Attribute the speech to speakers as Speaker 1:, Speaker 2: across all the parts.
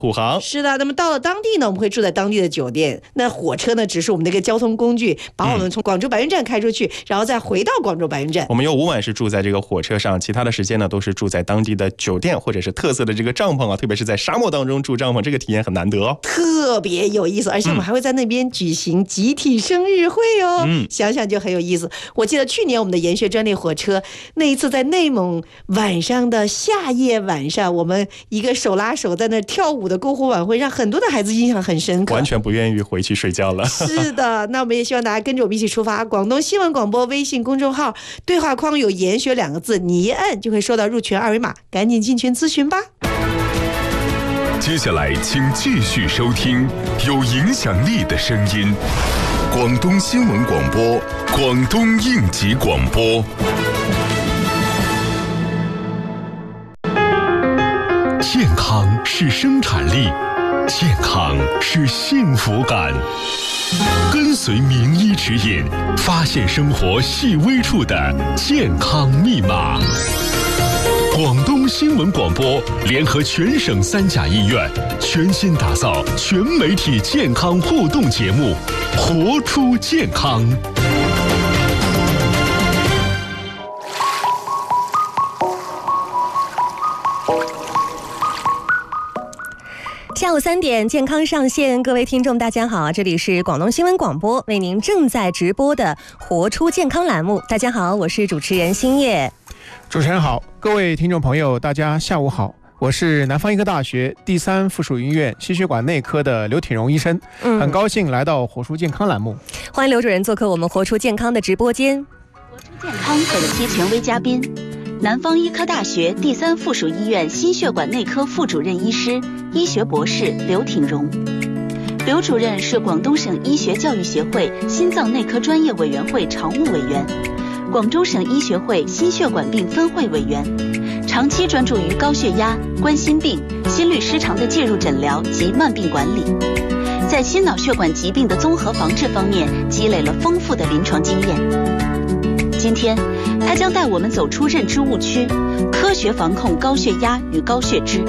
Speaker 1: 虎航。
Speaker 2: 是的，那么到了当地呢，我们会住在当地的酒店。那火车呢，只是我们的一个交通工具，把我们从广州白云站开出去，然后再回到广州白云站。
Speaker 1: 我们有5晚是住在这个火车上，其他的时间呢都是住在当地的酒店或者是特色的这个帐篷啊，特别是在沙漠当中住帐篷，这个体验很难得哦，
Speaker 2: 特别有意思。而且我们还会在那边举行集体生日会哦，想想就很有意思。我记得去年我们的研学专列火车那一次在内蒙晚上的夏夜晚上，我们一个手拉手在那跳舞的篝火晚会，让很多的孩子印象很深刻，
Speaker 1: 完全不愿意回去睡觉了。
Speaker 2: 是的，那我们也希望大家跟着我们一起出发。广东新闻广播微信公众号对话框有研学2个字，你一按就会收到入群二维码，赶紧进群咨询吧。
Speaker 3: 接下来请继续收听有影响力的声音，广东新闻广播，广东应急广播。健康是生产力，健康是幸福感。跟随名医指引，发现生活细微处的健康密码。广东新闻广播联合全省3甲医院，全新打造全媒体健康互动节目《活出健康》。
Speaker 4: 下午3点，健康上线，各位听众大家好，这里是广东新闻广播为您正在直播的活出健康栏目。大家好，我是主持人星夜。
Speaker 5: 主持人好，各位听众朋友大家下午好，我是南方医科大学第3附属医院心血管内科的刘挺荣医生，很高兴来到活出健康栏目。
Speaker 4: 欢迎刘主任做客我们活出健康的直播间。
Speaker 6: 活出健康本期权威嘉宾，南方医科大学第3附属医院心血管内科副主任医师、医学博士刘挺荣。刘主任是广东省医学教育协会心脏内科专业委员会常务委员，广州省医学会心血管病分会委员，长期专注于高血压、冠心病、心律失常的介入诊疗及慢病管理，在心脑血管疾病的综合防治方面积累了丰富的临床经验。今天，他将带我们走出认知误区，科学防控高血压与高血脂。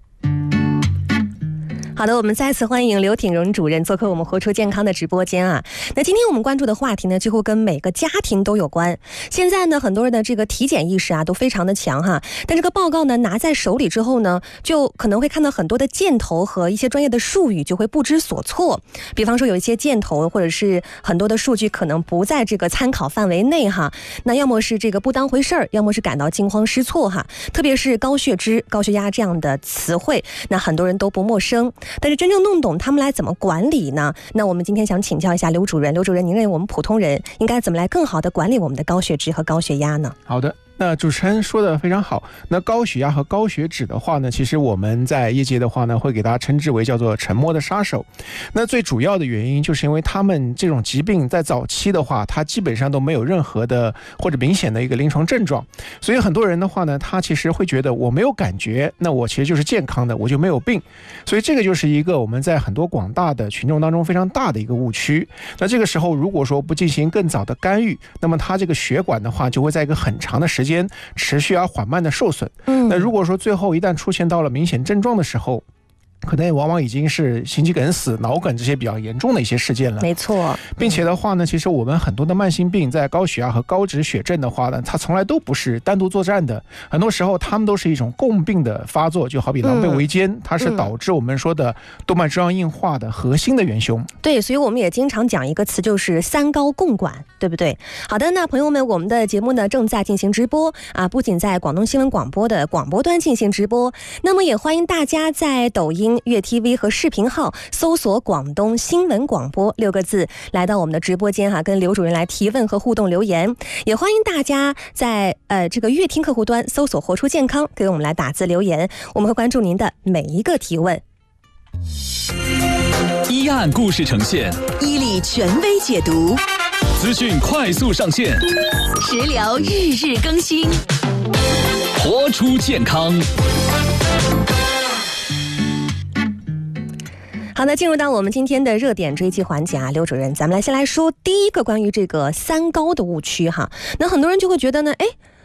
Speaker 4: 好的，我们再次欢迎刘挺荣主任做客我们活出健康的直播间啊。那今天我们关注的话题呢，几乎跟每个家庭都有关。现在呢，很多人的这个体检意识啊都非常的强哈，但这个报告呢拿在手里之后呢，就可能会看到很多的箭头和一些专业的术语，就会不知所措。比方说有一些箭头或者是很多的数据可能不在这个参考范围内哈，那要么是这个不当回事儿，要么是感到惊慌失措哈。特别是高血脂、高血压这样的词汇，那很多人都不陌生。但是真正弄懂他们来怎么管理呢？那我们今天想请教一下刘主任。刘主任，您认为我们普通人应该怎么来更好的管理我们的高血脂和高血压呢？
Speaker 5: 好的，那主持人说的非常好。那高血压和高血脂的话呢，其实我们在业界的话呢，会给它称之为叫做沉默的杀手。那最主要的原因就是因为他们这种疾病在早期的话，它基本上都没有任何的或者明显的一个临床症状，所以很多人的话呢，他其实会觉得我没有感觉，那我其实就是健康的，我就没有病。所以这个就是一个我们在很多广大的群众当中非常大的一个误区。那这个时候如果说不进行更早的干预，那么它这个血管的话就会在一个很长的时间持续而缓慢的受损。那如果说最后一旦出现到了明显症状的时候，可能往往已经是心肌梗死、脑梗这些比较严重的一些事件了。
Speaker 4: 没错，
Speaker 5: 并且的话呢，其实我们很多的慢性病，在高血压和高脂血症的话呢，它从来都不是单独作战的，很多时候它们都是一种共病的发作，就好比狼狈为奸，它是导致我们说的动脉粥样硬化的核心的元凶。
Speaker 4: 对，所以我们也经常讲一个词，就是3高共管，对不对？好的，那朋友们，我们的节目呢正在进行直播啊，不仅在广东新闻广播的广播端进行直播，那么也欢迎大家在抖音、粤 TV 和视频号搜索广东新闻广播6个字，来到我们的直播间哈，跟刘主任来提问和互动留言。也欢迎大家在这个粤听客户端搜索活出健康，给我们来打字留言，我们会关注您的每一个提问。
Speaker 7: 医案故事呈现，
Speaker 8: 医理权威解读，
Speaker 7: 资讯快速上线，
Speaker 8: 食疗日日更新，
Speaker 7: 活出健康。
Speaker 4: 好的，进入到我们今天的热点追击环节啊，刘主任，咱们先来说第一个关于这个3高的误区哈。那很多人就会觉得呢，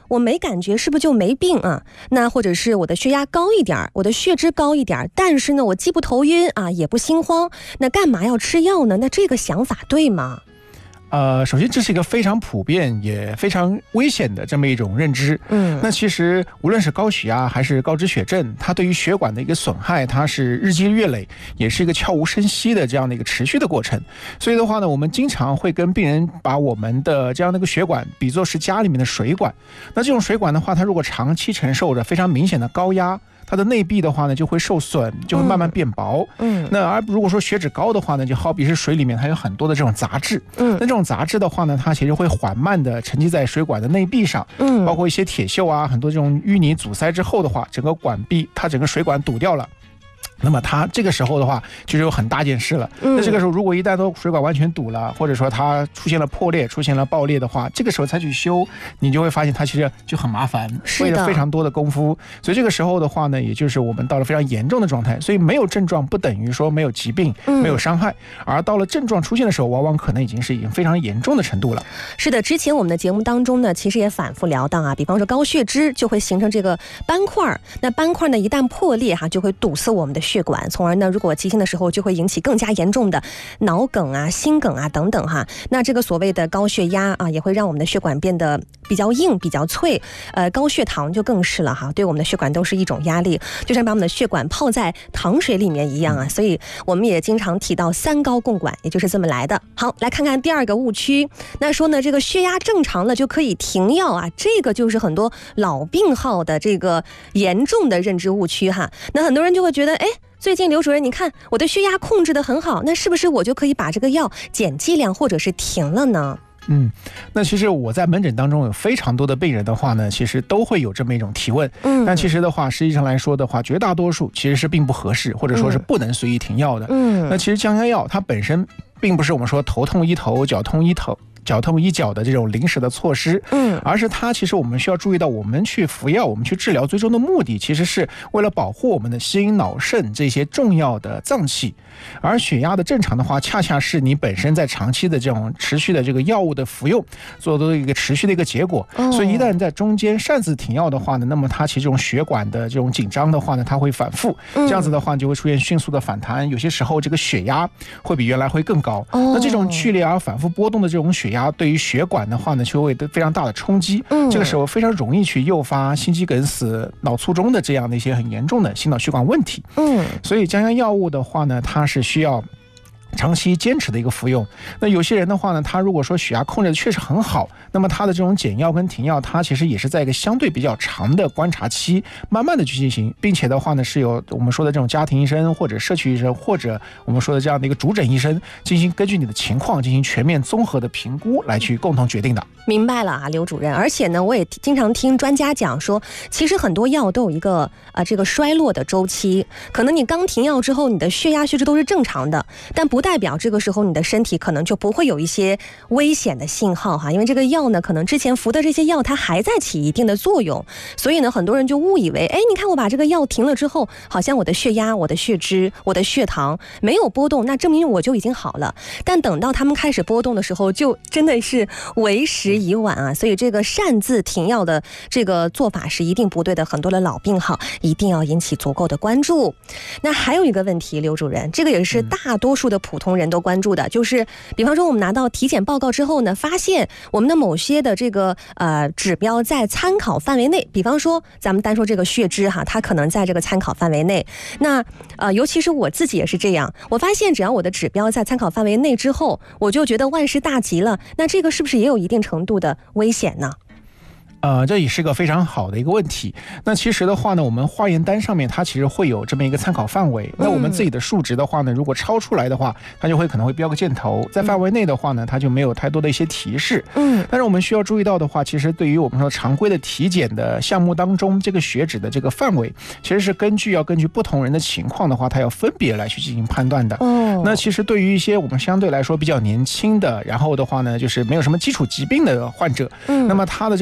Speaker 4: 我没感觉，是不是就没病啊？那或者是我的血压高一点，我的血脂高一点，但是呢，我既不头晕啊，也不心慌，那干嘛要吃药呢？那这个想法对吗？
Speaker 5: 首先这是一个非常普遍也非常危险的这么一种认知。那其实无论是高血压还是高脂血症，它对于血管的一个损害，它是日积月累，也是一个悄无声息的这样的一个持续的过程。所以的话呢，我们经常会跟病人把我们的这样的一个血管比作是家里面的水管。那这种水管的话，它如果长期承受着非常明显的高压，它的内壁的话呢就会受损，就会慢慢变薄。那而如果说血脂高的话呢，就好比是水里面它有很多的这种杂质。那这种杂质的话呢，它其实会缓慢的沉积在水管的内壁上。包括一些铁锈啊，很多这种淤泥阻塞之后的话，整个管壁它整个水管堵掉了。那么它这个时候的话就是有很大件事了。那这个时候如果一旦都水管完全堵了，或者说它出现了破裂，出现了爆裂的话，这个时候才去修，你就会发现它其实就很麻烦，费了非常多的功夫。所以这个时候的话呢，也就是我们到了非常严重的状态。所以没有症状不等于说没有疾病，没有伤害，而到了症状出现的时候，往往可能已经非常严重的程度了。
Speaker 4: 是的，之前我们的节目当中呢，其实也反复聊到啊，比方说高血脂就会形成这个斑块，那斑块呢一旦破裂就会堵塞我们的血管，从而呢，如果急性的时候就会引起更加严重的脑梗啊、心梗啊等等那这个所谓的高血压啊，也会让我们的血管变得比较硬、比较脆。高血糖就更是了对我们的血管都是一种压力，就像把我们的血管泡在糖水里面一样所以我们也经常提到3高共管，也就是这么来的。好，来看看第二个误区。那说呢，这个血压正常了就可以停药这个就是很多老病号的这个严重的认知误区那很多人就会觉得，最近刘主任，你看我的血压控制得很好，那是不是我就可以把这个药减剂量或者是停了呢？
Speaker 5: 那其实我在门诊当中有非常多的病人的话呢，其实都会有这么一种提问。但其实的话，实际上来说的话，绝大多数其实是并不合适，或者说是不能随意停药的。那其实降压药它本身并不是我们说头痛医头，脚痛医头，脚痛医脚的这种临时的措施，而是它其实我们需要注意到，我们去服药，我们去治疗，最终的目的其实是为了保护我们的心、脑、肾这些重要的脏器。而血压的正常的话，恰恰是你本身在长期的这种持续的这个药物的服用做的一个持续的一个结果。所以一旦在中间擅自停药的话呢，那么它其实这种血管的这种紧张的话呢，它会反复，这样子的话就会出现迅速的反弹，有些时候这个血压会比原来会更高。那这种剧烈而反复波动的这种血压对于血管的话呢，就会非常大的冲击。这个时候非常容易去诱发心肌梗死、脑卒中的这样的一些很严重的心脑血管问题。所以降压药物的话呢，它是需要长期坚持的一个服用。那有些人的话呢，他如果说血压控制的确实很好，那么他的这种减药跟停药，他其实也是在一个相对比较长的观察期慢慢的去进行，并且的话呢，是由我们说的这种家庭医生或者社区医生或者我们说的这样的一个主诊医生进行根据你的情况进行全面综合的评估来去共同决定的。
Speaker 4: 明白了刘主任。而且呢，我也经常听专家讲说，其实很多药都有一个这个衰落的周期，可能你刚停药之后，你的血压血脂都是正常的，但不代表这个时候你的身体可能就不会有一些危险的信号因为这个药呢，可能之前服的这些药它还在起一定的作用，所以呢，很多人就误以为，你看我把这个药停了之后，好像我的血压、我的血脂、我的血糖没有波动，那证明我就已经好了。但等到他们开始波动的时候，就真的是为时已晚所以这个擅自停药的这个做法是一定不对的，很多的老病号一定要引起足够的关注。那还有一个问题，刘主任，这个也是大多数的普通人都关注的，就是比方说我们拿到体检报告之后呢，发现我们的某些的这个指标在参考范围内，比方说咱们单说这个血脂它可能在这个参考范围内。那尤其是我自己也是这样，我发现只要我的指标在参考范围内之后，我就觉得万事大吉了。那这个是不是也有一定程度的危险呢？
Speaker 5: 这也是个非常好的一个问题。那其实的话呢，我们化验单上面它其实会有这么一个参考范围。那我们自己的数值的话呢，如果超出来的话，它就会可能会标个箭头；在范围内的话呢，它就没有太多的一些提示。但是我们需要注意到的话，其实对于我们说常规的体检的项目当中，这个血脂的这个范围，其实是根据不同人的情况的话，它要分别来去进行判断的。那其实对于一些我们相对来说比较年轻的，然后的话呢，就是没有什么基础疾病的患者，那么他的这个血脂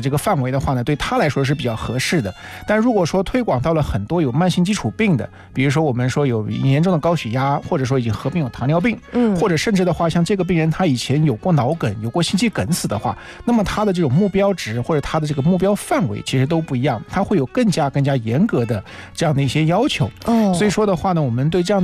Speaker 5: 这个范围的话呢，对他来说是比较合适的。但如果说推广到了很多有慢性基础病的，比如说我们说有严重的高血压，或者说已经合并有糖尿病，或者甚至的话，像这个病人他以前有过脑梗、有过心肌梗死的话，那么他的这种目标值或者他的这个目标范围其实都不一样，他会有更加严格的这样的一些要求。所以说的话呢，我们对这样的